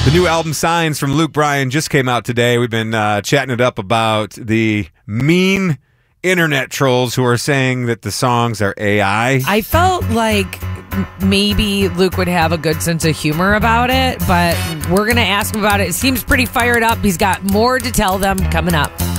The new album Signs from Luke Bryan just came out today. We've been chatting it up about the mean internet trolls who are saying that the songs are AI. I felt like maybe Luke would have a good sense of humor about it, but we're going to ask him about it. It seems pretty fired up. He's got more to tell them coming up.